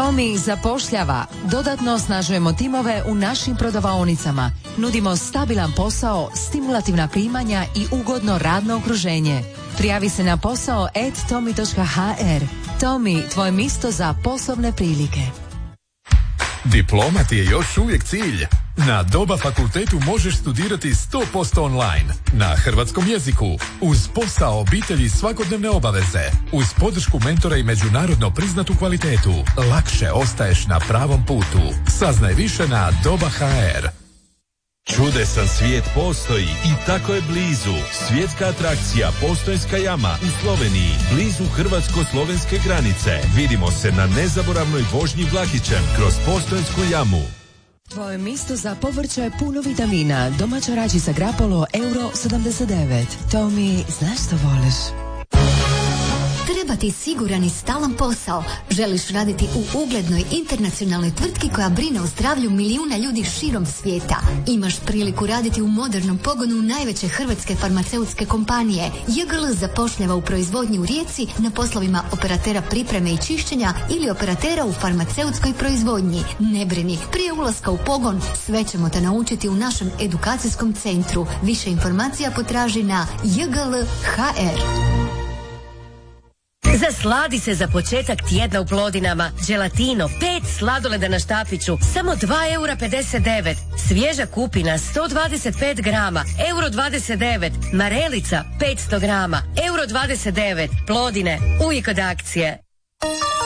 Tomi zapošljava. Dodatno osnažujemo timove u našim prodavaonicama. Nudimo stabilan posao, stimulativna primanja i ugodno radno okruženje. Prijavi se na posao @tomi.hr. Tomi, tvoje mjesto za poslovne prilike. Diploma ti je još uvijek cilj. Na Doba fakultetu možeš studirati 100% online, na hrvatskom jeziku, uz posao, obitelji i svakodnevne obaveze, uz podršku mentora i međunarodno priznatu kvalitetu. Lakše ostaješ na pravom putu. Saznaj više na Doba.hr. Čudesan svijet postoji i tako je blizu. Svjetska atrakcija Postojnska jama u Sloveniji, blizu hrvatsko-slovenske granice. Vidimo se na nezaboravnoj vožnji vlakićem kroz Postojnsku jamu. Tvoje mjesto za povrće je puno vitamina. Domaća račica Grapolo €79. Tomi, znaš što voliš? Treba ti siguran i stalan posao. Želiš raditi u uglednoj internacionalnoj tvrtki koja brine o zdravlju milijuna ljudi širom svijeta. Imaš priliku raditi u modernom pogonu najveće hrvatske farmaceutske kompanije. JGL zapošljava u proizvodnji u Rijeci na poslovima operatera pripreme i čišćenja ili operatera u farmaceutskoj proizvodnji. Ne brini, prije ulaska u pogon sve ćemo te naučiti u našem edukacijskom centru. Više informacija potraži na JGL.hr. Zasladi se za početak tjedna u Plodinama. Gelatino, 5 sladoleda na štapiću, samo €2,59. Svježa kupina, 125 grama, €29. Marelica, 500 grama, €29. Plodine, uvijek od akcije.